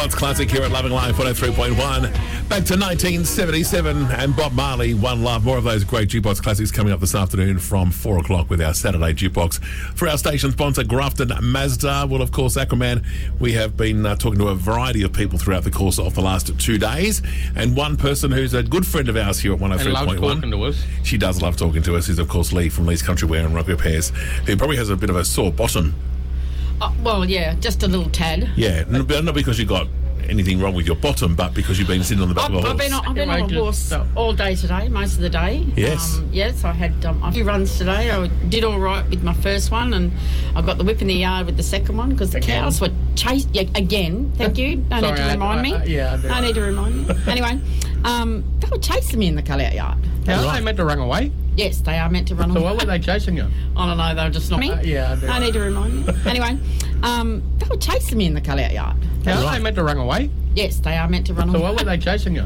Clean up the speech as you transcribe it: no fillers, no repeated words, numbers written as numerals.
It's classic here at Loving Life 103.1. Back to 1977 and Bob Marley, One Love. More of those great jukebox classics coming up this afternoon from 4 o'clock with our Saturday jukebox. For our station sponsor, Grafton Mazda. Well, of course, Aquaman, we have been talking to a variety of people throughout the course of the last 2 days. And one person who's a good friend of ours here at 103.1. And loves talking to us. She does love talking to us. Is, of course, Lee from Lee's Country Wear and Rug Repairs, who probably has a bit of a sore bottom. Well, yeah, just a little tad. Yeah, not because you got anything wrong with your bottom, but because you've been sitting on the back of a horse. I've been on a horse all day today, most of the day. Yes. Yes, I had a few runs today. I did all right with my first one, and I got the whip in the yard with the second one because the cows were chased again. Thank you. Don't need to remind me. Don't need to remind me. Anyway, they were chasing me in the cutout yard. Are they meant to run away? Yes, they are meant to run away. So why were they chasing you? I don't know, they were just not me. Don't need to remind me. Anyway, they were chasing me in the cutout yard. Are they meant to run away? Yes, they are meant to run away. So why were they chasing you?